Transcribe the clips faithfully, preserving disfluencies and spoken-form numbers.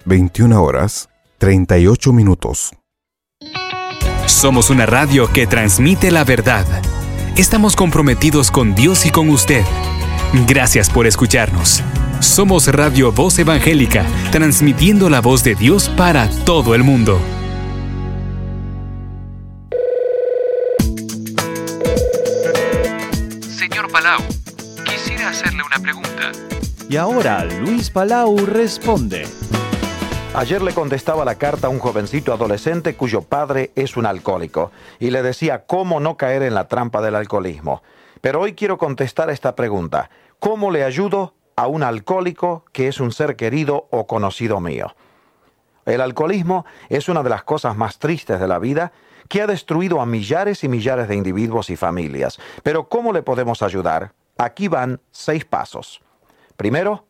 veintiuna horas, treinta y ocho minutos. Somos una radio que transmite la verdad. Estamos comprometidos con Dios y con usted. Gracias por escucharnos. Somos Radio Voz Evangélica, transmitiendo la voz de Dios para todo el mundo. Señor Palau, quisiera hacerle una pregunta. Y ahora Luis Palau responde. Ayer le contestaba la carta a un jovencito adolescente cuyo padre es un alcohólico y le decía cómo no caer en la trampa del alcoholismo. Pero hoy quiero contestar esta pregunta. ¿Cómo le ayudo a un alcohólico que es un ser querido o conocido mío? El alcoholismo es una de las cosas más tristes de la vida que ha destruido a millares y millares de individuos y familias. Pero ¿cómo le podemos ayudar? Aquí van seis pasos. Primero,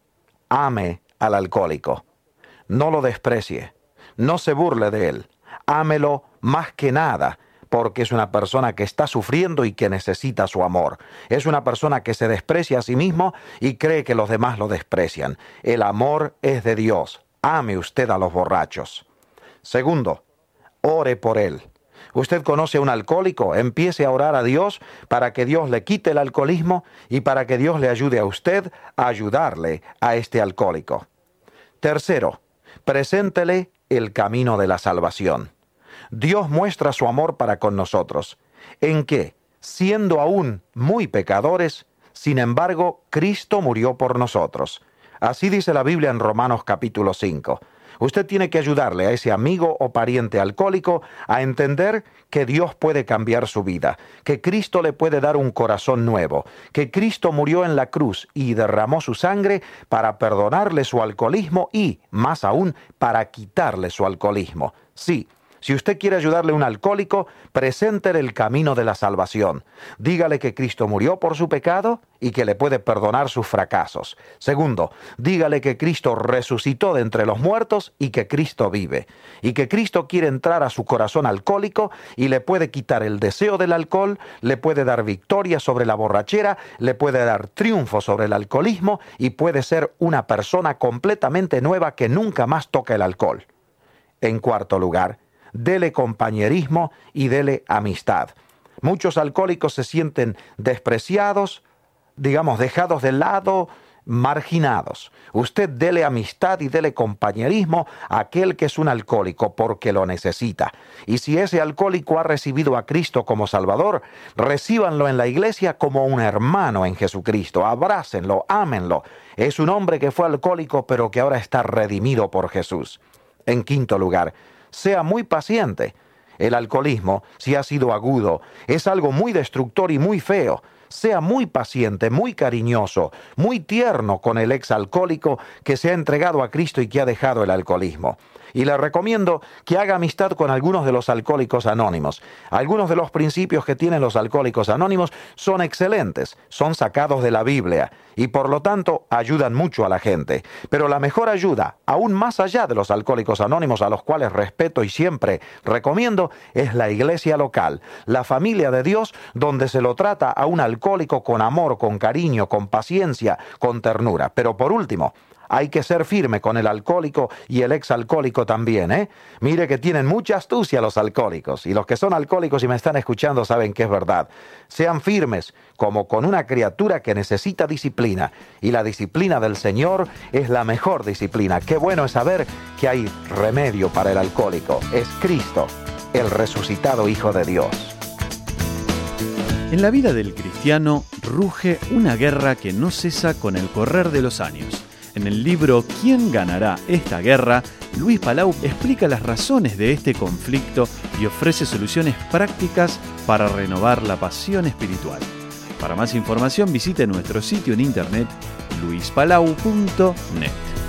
ame al alcohólico. No lo desprecie, no se burle de él, ámelo más que nada, porque es una persona que está sufriendo y que necesita su amor. Es una persona que se desprecia a sí mismo y cree que los demás lo desprecian. El amor es de Dios. Ame usted a los borrachos. Segundo, ore por él. Usted conoce a un alcohólico, empiece a orar a Dios para que Dios le quite el alcoholismo y para que Dios le ayude a usted a ayudarle a este alcohólico. Tercero, preséntele el camino de la salvación. Dios muestra su amor para con nosotros, en que, siendo aún muy pecadores, sin embargo, Cristo murió por nosotros. Así dice la Biblia en Romanos capítulo cinco. Usted tiene que ayudarle a ese amigo o pariente alcohólico a entender que Dios puede cambiar su vida, que Cristo le puede dar un corazón nuevo, que Cristo murió en la cruz y derramó su sangre para perdonarle su alcoholismo y, más aún, para quitarle su alcoholismo. Sí. Si usted quiere ayudarle a un alcohólico, preséntele el camino de la salvación. Dígale que Cristo murió por su pecado y que le puede perdonar sus fracasos. Segundo, dígale que Cristo resucitó de entre los muertos y que Cristo vive. Y que Cristo quiere entrar a su corazón alcohólico y le puede quitar el deseo del alcohol, le puede dar victoria sobre la borrachera, le puede dar triunfo sobre el alcoholismo y puede ser una persona completamente nueva que nunca más toca el alcohol. En cuarto lugar, dele compañerismo y dele amistad. Muchos alcohólicos se sienten despreciados, digamos, dejados de lado, marginados. Usted dele amistad y dele compañerismo a aquel que es un alcohólico porque lo necesita. Y si ese alcohólico ha recibido a Cristo como Salvador, recíbanlo en la iglesia como un hermano en Jesucristo. Abrácenlo, ámenlo. Es un hombre que fue alcohólico pero que ahora está redimido por Jesús. En quinto lugar, sea muy paciente. El alcoholismo, si ha sido agudo, es algo muy destructor y muy feo. Sea muy paciente, muy cariñoso, muy tierno con el exalcohólico que se ha entregado a Cristo y que ha dejado el alcoholismo. Y le recomiendo que haga amistad con algunos de los alcohólicos anónimos. Algunos de los principios que tienen los alcohólicos anónimos son excelentes, son sacados de la Biblia y por lo tanto ayudan mucho a la gente. Pero la mejor ayuda, aún más allá de los alcohólicos anónimos a los cuales respeto y siempre recomiendo, es la iglesia local, la familia de Dios donde se lo trata a un alcohólico con amor, con cariño, con paciencia, con ternura. Pero por último, hay que ser firme con el alcohólico y el exalcohólico también, ¿eh? Mire que tienen mucha astucia los alcohólicos, y los que son alcohólicos y me están escuchando saben que es verdad. Sean firmes como con una criatura que necesita disciplina, y la disciplina del Señor es la mejor disciplina. Qué bueno es saber que hay remedio para el alcohólico. Es Cristo, el resucitado Hijo de Dios. En la vida del cristiano ruge una guerra que no cesa con el correr de los años. En el libro ¿Quién ganará esta guerra?, Luis Palau explica las razones de este conflicto y ofrece soluciones prácticas para renovar la pasión espiritual. Para más información visite nuestro sitio en internet luis palau punto net.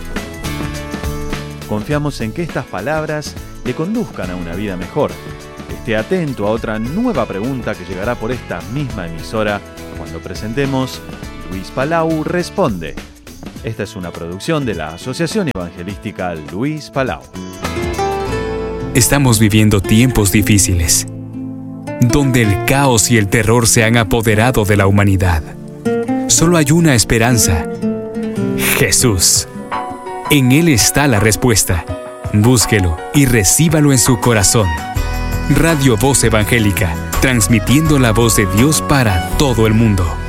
Confiamos en que estas palabras le conduzcan a una vida mejor. Esté atento a otra nueva pregunta que llegará por esta misma emisora cuando presentemos Luis Palau Responde. Esta es una producción de la Asociación Evangelística Luis Palau. Estamos viviendo tiempos difíciles, donde el caos y el terror se han apoderado de la humanidad. Solo hay una esperanza: Jesús. En Él está la respuesta. Búsquelo y recíbalo en su corazón. Radio Voz Evangélica, transmitiendo la voz de Dios para todo el mundo.